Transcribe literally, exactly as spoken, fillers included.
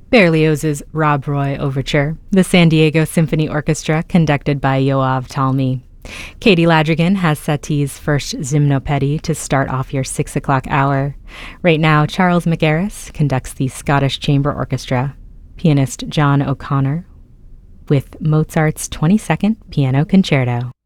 Berlioz's Rob Roy Overture, the San Diego Symphony Orchestra, conducted by Yoav Talmi. Katie Ladrigan has Satie's first Gymnopédie to start off your six o'clock hour. Right now, Charles McGarris conducts the Scottish Chamber Orchestra. Pianist John O'Connor with Mozart's twenty-second Piano Concerto.